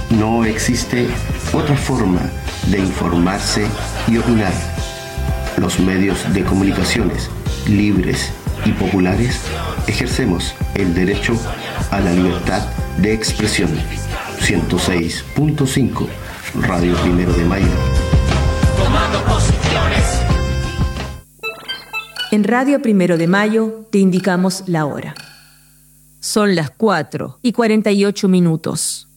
No existe otra forma de informarse y opinar. Los medios de comunicaciones libres y populares ejercemos el derecho a la libertad de expresión. 106.5 Radio Primero de Mayo. Tomando posiciones. En Radio Primero de Mayo te indicamos la hora. Son las 4:48.